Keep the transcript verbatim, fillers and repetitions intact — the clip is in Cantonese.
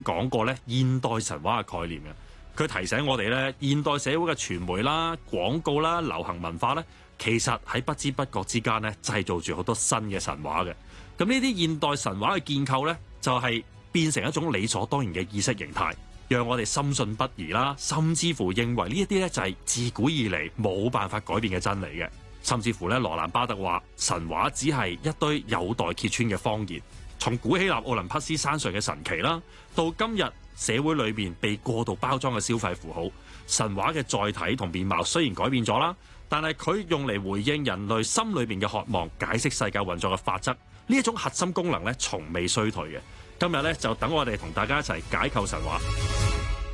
講過咧現代神話嘅概念嘅。佢提醒我哋咧，現代社會嘅傳媒啦、廣告啦、流行文化咧，其實喺不知不覺之間咧製造住好多新嘅神話嘅。咁呢啲現代神話嘅建構咧，就係變成一種理所當然嘅意識形態，讓我哋深信不疑啦，甚至乎認為呢一啲咧就係自古以嚟冇辦法改變嘅真理嘅。甚至乎咧，羅蘭巴特話神話只係一堆有待揭穿嘅謊言。從古希臘奧林匹斯山上嘅神奇啦，到今日社會裏面被過度包裝嘅消費符號，神話嘅載體同面貌雖然改變咗啦，但係佢用嚟回應人類心裏面嘅渴望，解釋世界運作嘅法則，呢一種核心功能咧，從未衰退嘅。今日咧就等我哋同大家一齊解構神話。